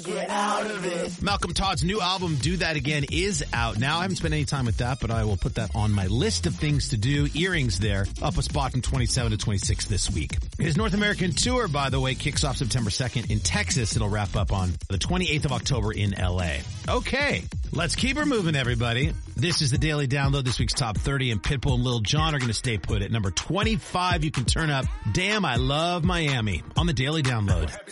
get out of it. Malcolm Todd's new album, Do That Again, is out now. I haven't spent any time with that, but I will put that on my list of things to do. Earrings there, up a spot from 27 to 26 this week. His North American tour, by the way, kicks off September 2nd in Texas. It'll wrap up on the 28th of October in LA. Okay, let's keep her moving, everybody. This is the Daily Download, this week's Top 30, and Pitbull and Lil Jon are going to stay put at number 25. You can turn up Damn, I Love Miami on the Daily Download.